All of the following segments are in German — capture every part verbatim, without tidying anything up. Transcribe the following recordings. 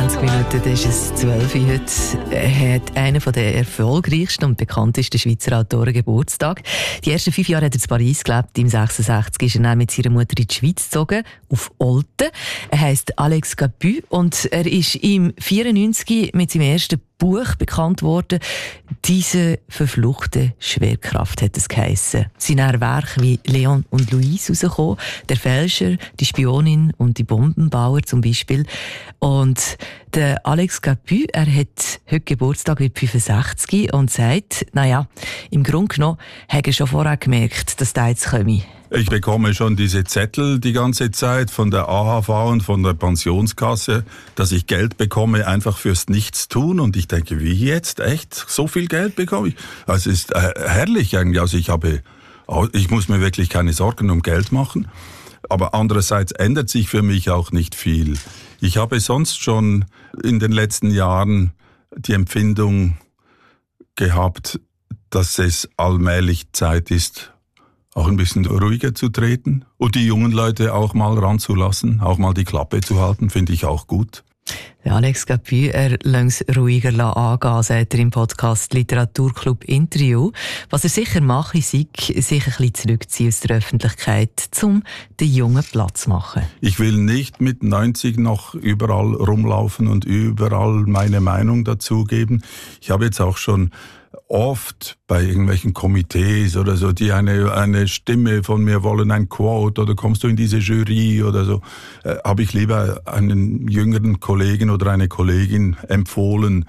zwanzig Minuten, das ist es zwölf Uhr heute, hat einer der erfolgreichsten und bekanntesten Schweizer Autoren Geburtstag. Die ersten fünf Jahre hat er in Paris gelebt. Im sechsundsechzig ist er dann mit seiner Mutter in die Schweiz gezogen, auf Olten. Er heisst Alex Capu und er ist im vierundneunzig mit seinem ersten Buch bekannt worden. «Diese verfluchte Schwerkraft» hat es geheissen. Sind auch Werke wie «Leon und Louise» rausgekommen, «Der Fälscher», «Die Spionin» und «Die Bombenbauer» zum Beispiel. Und der Alex Capu, er hat heute Geburtstag mit fünfundsechzig und sagt, naja, im Grunde genommen hat er schon vorher gemerkt, dass der jetzt komme. Ich bekomme schon diese Zettel die ganze Zeit von der A H V und von der Pensionskasse, dass ich Geld bekomme einfach fürs Nichtstun. Und ich denke, wie jetzt? Echt? So viel Geld bekomme ich? Also es ist äh, herrlich eigentlich. Also ich habe, ich muss mir wirklich keine Sorgen um Geld machen. Aber andererseits ändert sich für mich auch nicht viel. Ich habe sonst schon in den letzten Jahren die Empfindung gehabt, dass es allmählich Zeit ist, auch ein bisschen ruhiger zu treten und die jungen Leute auch mal ranzulassen, auch mal die Klappe zu halten, finde ich auch gut. Der Alex Capu, er lässt es ruhiger angehen, sagt er im Podcast Literaturclub Interview. Was er sicher mache, sei, sich ein bisschen zurückziehen aus der Öffentlichkeit, um den Jungen Platz zu machen. Ich will nicht mit neunzig noch überall rumlaufen und überall meine Meinung dazugeben. Ich habe jetzt auch schon oft bei irgendwelchen Komitees oder so, die eine eine Stimme von mir wollen, ein Quote oder kommst du in diese Jury oder so, äh, habe ich lieber einen jüngeren Kollegen oder eine Kollegin empfohlen,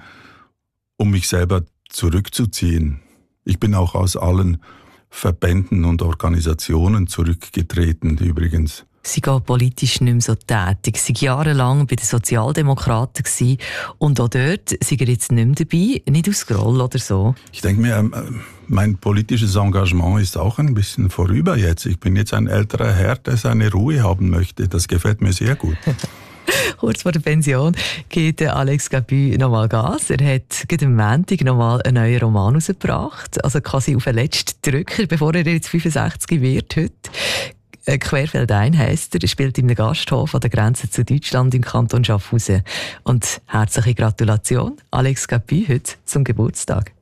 um mich selber zurückzuziehen. Ich bin auch aus allen Verbänden und Organisationen zurückgetreten übrigens. Sie war politisch nicht mehr so tätig. Sie war jahrelang bei den Sozialdemokraten gewesen. Und auch dort sind er jetzt nicht mehr dabei, nicht aus Groll oder so. Ich denke mir, mein politisches Engagement ist auch ein bisschen vorüber jetzt. Ich bin jetzt ein älterer Herr, der seine Ruhe haben möchte. Das gefällt mir sehr gut. Kurz vor der Pension geht Alex Capu nochmal Gas. Er hat gerade am Montag nochmal einen neuen Roman herausgebracht. Also quasi auf den letzten Drücker, bevor er jetzt fünfundsechzig wird heute. Querfeldein heisst er, er spielt in einem Gasthof an der Grenze zu Deutschland im Kanton Schaffhausen. Und herzliche Gratulation, Alex Capu, heute zum Geburtstag.